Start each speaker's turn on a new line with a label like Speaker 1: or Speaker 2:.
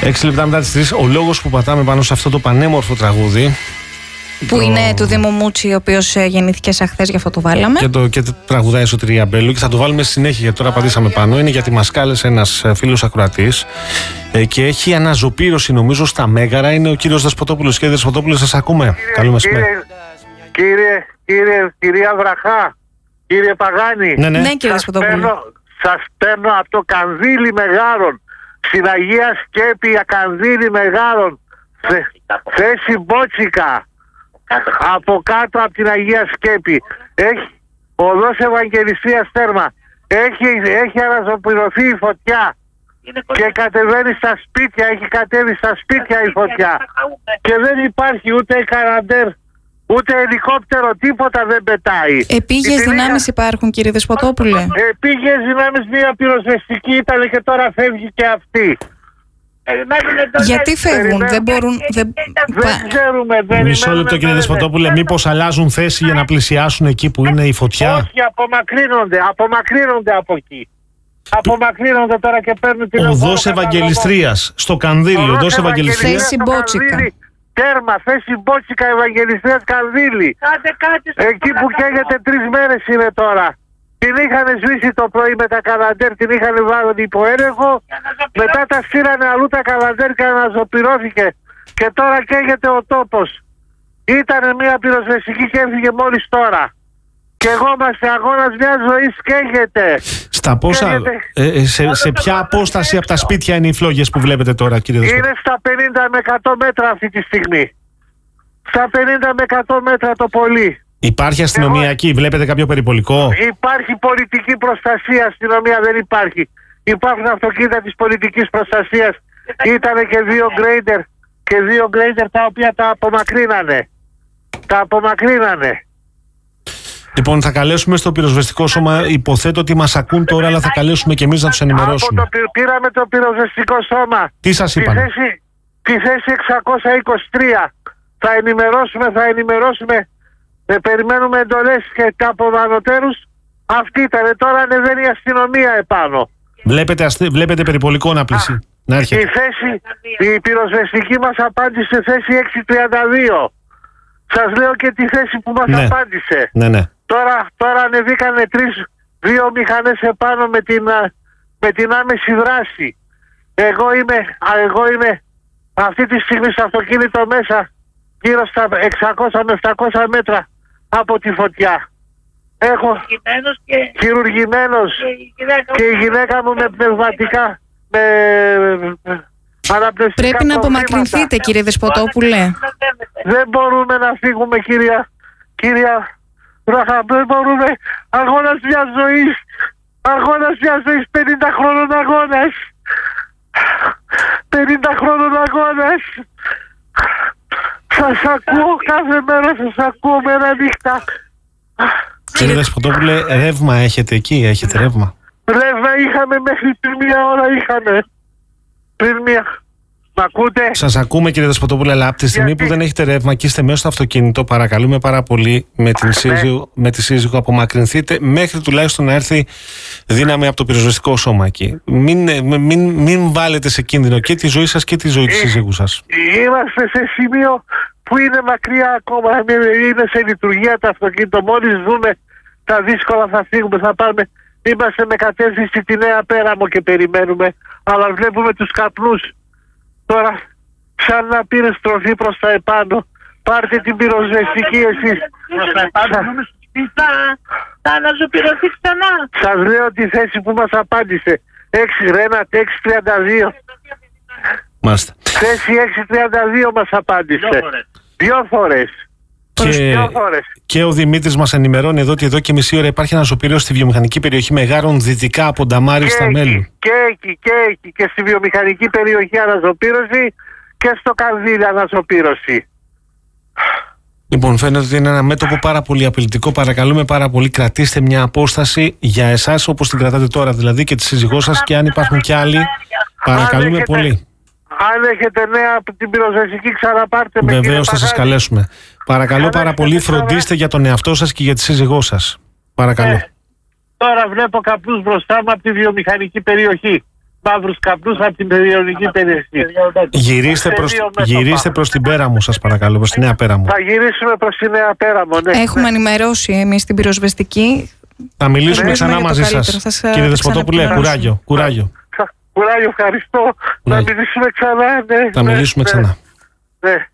Speaker 1: 6 λεπτά μετά τις 3. Ο λόγος που πατάμε πάνω σε αυτό το πανέμορφο τραγούδι,
Speaker 2: που είναι του Δήμου Μούτσι, ο οποίος γεννήθηκε σαν χθες, γι' αυτό το βάλαμε.
Speaker 1: Και το τραγουδάει η Σωτηρία Μπέλου, και θα το βάλουμε συνέχεια, γιατί τώρα πατήσαμε πάνω. Είναι γιατί μας κάλεσε ένας φίλος ακροατής και έχει αναζωπήρωση, νομίζω, στα Μέγαρα. Είναι ο κύριος Δεσποτόπουλος. Κύριε Δεσποτόπουλο, σας ακούμε. Καλό μεσημέρι.
Speaker 3: Κυρία Βραχά, κύριε Παγάνη.
Speaker 2: Ναι, κύριε Δεσποτόπουλο.
Speaker 3: Σας παίρνω από το Κανδύλι Μεγάρων, στην Αγία Σκέπη, Κανδύλι Μεγάρων, θέση Μπότσικα, από κάτω από την Αγία Σκέπη. Έχει οδός Ευαγγελιστίας Τέρμα. Έχει αναζωπηρωθεί η φωτιά και κατεβαίνει στα σπίτια, έχει κατέβει στα σπίτια η φωτιά. Και δεν υπάρχει ούτε Καναντέρ, ούτε ελικόπτερο, τίποτα δεν πετάει.
Speaker 2: Επίγειες δυνάμεις υπάρχουν, κύριε Δεσποτόπουλε.
Speaker 3: Επίγειες δυνάμεις, μία πυροσβεστική ήταν και τώρα φεύγει και αυτή.
Speaker 2: Γιατί φεύγουν, δεν μπορούν.
Speaker 3: Δεν ξέρουμε.
Speaker 1: Μισό λεπτό, κύριε Δεσποτόπουλε. Μήπως αλλάζουν θέση για να πλησιάσουν εκεί που είναι η φωτιά?
Speaker 3: Όχι, απομακρύνονται από εκεί. Απομακρύνονται τώρα και παίρνουν την
Speaker 1: οδός Ευαγγελιστρίας στο Κανδύλι. Οδός Ευαγγελιστρίας.
Speaker 2: Θέση Μπότσικα.
Speaker 3: Τέρμα, θέση Μπότσικα, Ευαγγελιστίας Κανδύλι. Εκεί που καίγεται 3 μέρες είναι τώρα. Την είχαν σβήσει το πρωί με τα Καλαντέρ, την είχαν βάλει υπό έλεγχο. Μετά τα στείλανε αλλού τα Καλαντέρ και αναζωπηρώθηκε. Και τώρα καίγεται ο τόπος. Ήτανε μια πυροσβεστική και έφυγε μόλις τώρα. Και εγώ είμαστε αγώνας μιας ζωής, καίγεται.
Speaker 1: Στα πόσα, σε ποια απόσταση από τα σπίτια είναι οι φλόγες που βλέπετε τώρα, κύριε Δεσποτόπουλε?
Speaker 3: Είναι στα 50 με 100 μέτρα αυτή τη στιγμή. Στα 50 με 100 μέτρα το πολύ.
Speaker 1: Υπάρχει αστυνομία εκεί, βλέπετε κάποιο περιπολικό?
Speaker 3: Υπάρχει πολιτική προστασία, αστυνομία δεν υπάρχει. Υπάρχουν αυτοκίνητα της πολιτικής προστασίας. Ήτανε και 2 γκρέιντερ τα οποία τα απομακρύνανε.
Speaker 1: Λοιπόν, θα καλέσουμε στο πυροσβεστικό σώμα. Υποθέτω ότι μας ακούν τώρα, αλλά θα καλέσουμε και εμείς να τους ενημερώσουμε.
Speaker 3: Πήραμε το πυροσβεστικό σώμα.
Speaker 1: Τι σας είπαν?
Speaker 3: Τη θέση 623. Θα ενημερώσουμε. Περιμένουμε εντολές και από ανωτέρους. Αυτή ήταν. Τώρα ανεβαίνει η αστυνομία επάνω.
Speaker 1: Βλέπετε περιπολικό να έρχεται?
Speaker 3: Η πυροσβεστική μας απάντησε θέση 632. Σας λέω και τη θέση που μας απάντησε.
Speaker 1: Ναι.
Speaker 3: Τώρα ανεβήκανε 2 μηχανές επάνω με την άμεση δράση. Εγώ είμαι αυτή τη στιγμή στο αυτοκίνητο μέσα, γύρω στα 600 με 700 μέτρα από τη φωτιά. Έχω χειρουργημένος και η γυναίκα μου με πνευματικά, με αναπνευστικά.
Speaker 2: Πρέπει να απομακρυνθείτε, κύριε Δεσποτόπουλε.
Speaker 3: Δεν μπορούμε να φύγουμε, κυρία Βράχα, δεν μπορούμε. Αγώνας μιας ζωής, 50 χρόνων αγώνας. 50 χρόνων αγώνας. Σας ακούω κάθε μέρα, σας ακούω μέρα νύχτα.
Speaker 1: Κύριε Δεσποτόπουλε, ρεύμα έχετε εκεί, έχετε ρεύμα?
Speaker 3: Ρεύμα είχαμε μέχρι πριν 1 ώρα είχαμε. Πριν 1. Μ' ακούτε?
Speaker 1: Σας ακούμε, κύριε Δεσποτόπουλε, αλλά από τη στιγμή που δεν έχετε ρεύμα και είστε μέσα στο αυτοκίνητο, παρακαλούμε πάρα πολύ με τη σύζυγο απομακρυνθείτε μέχρι τουλάχιστον να έρθει δύναμη από το πυροσβεστικό σώμα εκεί. Μην βάλετε σε κίνδυνο και τη ζωή σας και τη ζωή της σύζυγου σας.
Speaker 3: Είμαστε σε σημείο που είναι μακριά ακόμα, είναι σε λειτουργία το αυτοκίνητο. Μόλις δούμε τα δύσκολα θα φύγουμε, θα πάμε. Είμαστε με κατεύθυνση τη Νέα Πέραμο και περιμένουμε, αλλά βλέπουμε τους καπνούς. Τώρα, σαν να πήρε στροφή προς τα επάνω. Πάρτε την πυροσβεστική εσείς.
Speaker 4: Προς τα επάνω, θα αναζωπηρωθεί ξανά.
Speaker 3: Σας λέω τη θέση που μας απάντησε. 632.
Speaker 1: Μάλιστα.
Speaker 3: Θέση 632 μας απάντησε. 2 φορές.
Speaker 1: Και ο Δημήτρης μας ενημερώνει εδώ ότι εδώ και μισή ώρα υπάρχει αναζωπήρωση στη βιομηχανική περιοχή Μεγάρων, δυτικά από Νταμάρι στα Μέλου.
Speaker 3: Και εκεί και στη βιομηχανική περιοχή αναζωπήρωση και στο Κανδύλι αναζωπήρωση.
Speaker 1: Λοιπόν, φαίνεται ότι είναι ένα μέτωπο πάρα πολύ απειλητικό. Παρακαλούμε πάρα πολύ, κρατήστε μια απόσταση για εσάς όπως την κρατάτε τώρα, δηλαδή και τη σύζυγό σας, και αν υπάρχουν κι άλλοι, παρακαλούμε πολύ.
Speaker 3: Αν έχετε νέα από την πυροσβεστική, ξαναπάρτε με.
Speaker 1: Βεβαίως θα σας καλέσουμε. Παρακαλώ πάρα πολύ, φροντίστε για τον εαυτό σας και για τη σύζυγό σας. Παρακαλώ.
Speaker 3: Τώρα βλέπω καπνούς μπροστά μου από τη βιομηχανική περιοχή. μαύρους καπνούς από την περιοδική περιοχή.
Speaker 1: Γυρίστε προς την Πέραμο, σας παρακαλώ, προς τη Νέα Πέραμο.
Speaker 3: Θα γυρίσουμε προς τη Νέα Πέραμο, ναι.
Speaker 2: Έχουμε ενημερώσει εμείς την πυροσβεστική.
Speaker 1: Θα μιλήσουμε ξανά μαζί σας. Κύριε Δεσποτόπουλε, κουράγιο.
Speaker 3: Κουράγιο, ευχαριστώ.
Speaker 1: Κουράγιο.
Speaker 3: Να μιλήσουμε ξανά, ναι.
Speaker 1: Θα μιλήσουμε ξανά.
Speaker 3: Ναι.